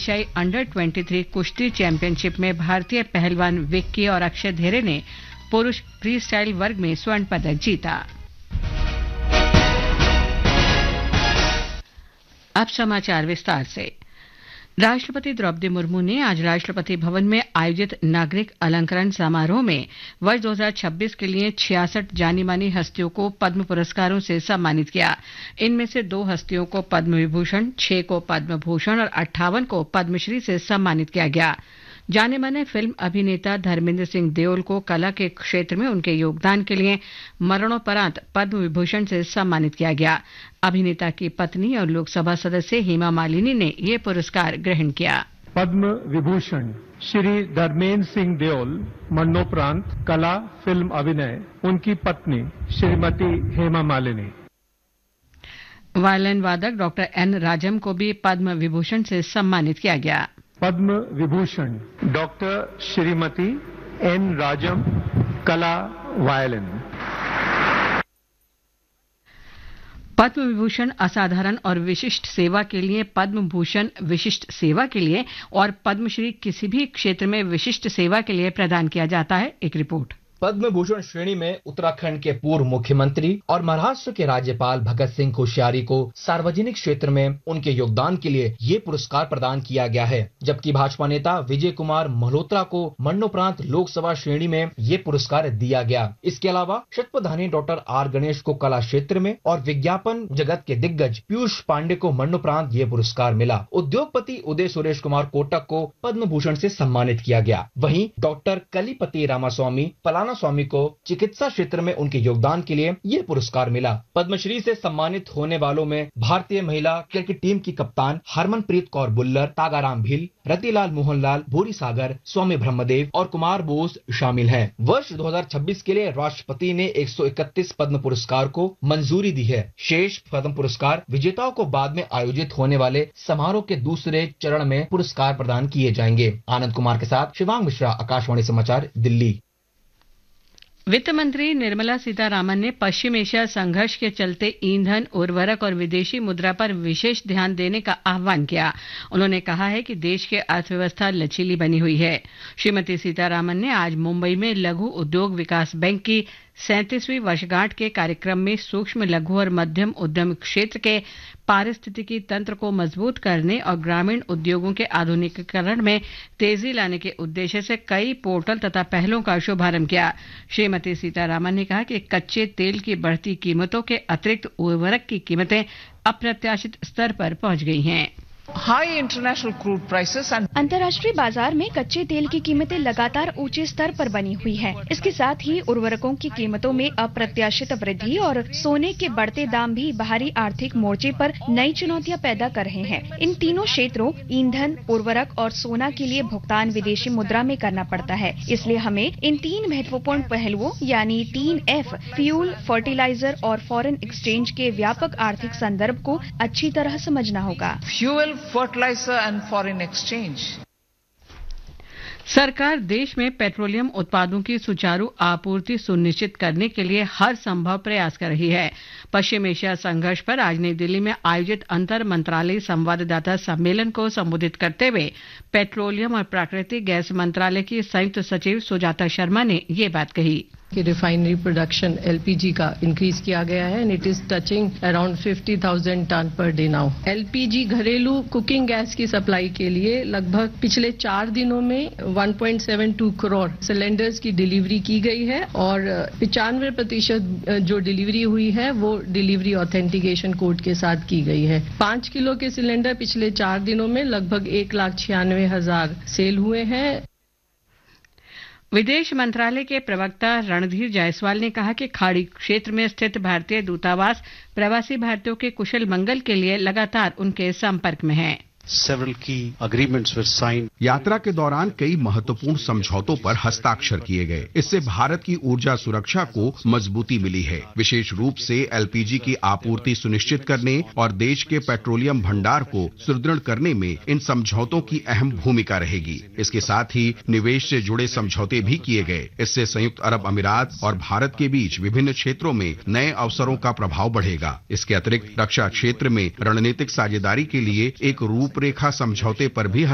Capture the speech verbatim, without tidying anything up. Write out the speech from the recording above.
एशियाई अंडर तेईस कुश्ती चैंपियनशिप में भारतीय पहलवान विक्की और अक्षय धेरे ने पुरुष फ्री स्टाइल वर्ग में स्वर्ण पदक जीता। अब समाचार विस्तार से। राष्ट्रपति द्रौपदी मुर्मू ने आज राष्ट्रपति भवन में आयोजित नागरिक अलंकरण समारोह में वर्ष दो हज़ार छब्बीस के लिए छियासठ जानी मानी हस्तियों को पद्म पुरस्कारों से सम्मानित किया। इनमें से दो हस्तियों को पद्म विभूषण, छह को पद्म भूषण और अट्ठावन को पद्मश्री से सम्मानित किया गया। जाने माने फिल्म अभिनेता धर्मेंद्र सिंह देओल को कला के क्षेत्र में उनके योगदान के लिए मरणोपरांत पद्म विभूषण से सम्मानित किया गया। अभिनेता की पत्नी और लोकसभा सदस्य हेमा मालिनी ने ये पुरस्कार ग्रहण किया। पद्म विभूषण श्री धर्मेंद्र सिंह देओल, मरणोपरांत कला फिल्म अभिनय, उनकी पत्नी श्रीमती हेमा मालिनी। वायलिन वादक डॉक्टर एन राजम को भी पद्म विभूषण से सम्मानित किया गया। पद्म विभूषण डॉक्टर श्रीमती एन राजम, कला वायलिन। पद्म विभूषण असाधारण और विशिष्ट सेवा के लिए, पद्म भूषण विशिष्ट सेवा के लिए और पद्मश्री किसी भी क्षेत्र में विशिष्ट सेवा के लिए प्रदान किया जाता है। एक रिपोर्ट। पद्म भूषण श्रेणी में उत्तराखंड के पूर्व मुख्यमंत्री और महाराष्ट्र के राज्यपाल भगत सिंह कोश्यारी को सार्वजनिक क्षेत्र में उनके योगदान के लिए ये पुरस्कार प्रदान किया गया है, जबकि भाजपा नेता विजय कुमार मल्होत्रा को मरणोपरांत लोकसभा श्रेणी में ये पुरस्कार दिया गया। इसके अलावा शतप्रधानी डॉक्टर आर गणेश को कला क्षेत्र में और विज्ञापन जगत के दिग्गज पीयूष पांडे को मरणोपरांत ये पुरस्कार मिला। उद्योगपति उदय सुरेश कुमार कोटक को पद्म भूषण से सम्मानित किया गया। वहीं डॉक्टर कलीपति रामास्वामी पलाना स्वामी को चिकित्सा क्षेत्र में उनके योगदान के लिए यह पुरस्कार मिला। पद्मश्री से सम्मानित होने वालों में भारतीय महिला क्रिकेट टीम की कप्तान हरमनप्रीत कौर बुल्लर, तागाराम भील, रतिलाल मोहनलाल, भूरी सागर, स्वामी ब्रह्मदेव और कुमार बोस शामिल हैं। वर्ष दो हज़ार छब्बीस के लिए राष्ट्रपति ने एक सौ इकतीस पद्म पुरस्कार को मंजूरी दी है। शेष पद्म पुरस्कार विजेताओं को बाद में आयोजित होने वाले समारोह के दूसरे चरण में पुरस्कार प्रदान किए जाएंगे। आनंद कुमार के साथ शिवांग मिश्रा, आकाशवाणी समाचार, दिल्ली। वित्त मंत्री निर्मला सीतारामन ने पश्चिम एशिया संघर्ष के चलते ईंधन, उर्वरक और विदेशी मुद्रा पर विशेष ध्यान देने का आह्वान किया। उन्होंने कहा है कि देश की अर्थव्यवस्था लचीली बनी हुई है। श्रीमती सीतारामन ने आज मुंबई में लघु उद्योग विकास बैंक की सैंतीसवीं वर्षगांठ के कार्यक्रम में सूक्ष्म, लघु और मध्यम उद्यम क्षेत्र के पारिस्थितिकी तंत्र को मजबूत करने और ग्रामीण उद्योगों के आधुनिकीकरण में तेजी लाने के उद्देश्य से कई पोर्टल तथा पहलों का शुभारंभ किया। श्रीमती सीतारामन ने कहा कि कच्चे तेल की बढ़ती कीमतों के अतिरिक्त उर्वरक की कीमतें अप्रत्याशित स्तर पर पहुंच गई हैं। High international crude prices and अंतर्राष्ट्रीय बाजार में कच्चे तेल की कीमतें लगातार ऊंचे स्तर पर बनी हुई हैं। इसके साथ ही उर्वरकों की कीमतों में अप्रत्याशित वृद्धि और सोने के बढ़ते दाम भी बाहरी आर्थिक मोर्चे पर नई चुनौतियां पैदा कर रहे हैं। इन तीनों क्षेत्रों ईंधन, उर्वरक और सोना के लिए भुगतान विदेशी मुद्रा में करना पड़ता है। इसलिए हमें इन तीन महत्वपूर्ण पहलुओं यानी तीन एफ फ्यूल, फर्टिलाइजर और फॉरेन एक्सचेंज के व्यापक आर्थिक संदर्भ को अच्छी तरह समझना होगा। fuel, fertilizer and foreign exchange. सरकार देश में पेट्रोलियम उत्पादों की सुचारू आपूर्ति सुनिश्चित करने के लिए हर संभव प्रयास कर रही है। पश्चिम एशिया संघर्ष पर आज नई दिल्ली में आयोजित अंतर मंत्रालय संवाददाता सम्मेलन को संबोधित करते हुए पेट्रोलियम और प्राकृतिक गैस मंत्रालय की संयुक्त सचिव सुजाता शर्मा ने ये बात कही कि रिफाइनरी प्रोडक्शन एलपीजी का इंक्रीज किया गया है and it is touching around fifty thousand ton per day now. LPG घरेलू कुकिंग गैस की सप्लाई के लिए लगभग पिछले चार दिनों में one point seven to crore cylinders की डिलीवरी की गई है और पचानवे प्रतिशत जो डिलीवरी हुई है वो डिलीवरी ऑथेंटिकेशन कोड के साथ की गई है। पांच किलो के सिलेंडर पिछले चार दिनों में लगभग एक लाख छियानवे हजार सेल हुए हैं। विदेश मंत्रालय के प्रवक्ता रणधीर जायसवाल ने कहा कि खाड़ी क्षेत्र में स्थित भारतीय दूतावास प्रवासी भारतीयों के कुशल मंगल के लिए लगातार उनके संपर्क में है। Several key agreements were signed. यात्रा के दौरान कई महत्वपूर्ण समझौतों पर हस्ताक्षर किए गए। इससे भारत की ऊर्जा सुरक्षा को मजबूती मिली है। विशेष रूप से एलपीजी की आपूर्ति सुनिश्चित करने और देश के पेट्रोलियम भंडार को सुदृढ़ करने में इन समझौतों की अहम भूमिका रहेगी। इसके साथ ही निवेश से जुड़े समझौते भी किए गए। इससे संयुक्त अरब अमीरात और भारत के बीच विभिन्न क्षेत्रों में नए अवसरों का प्रभाव बढ़ेगा। इसके अतिरिक्त रक्षा क्षेत्र में रणनीतिक साझेदारी के लिए एक रूप रेखा समझौते पर भी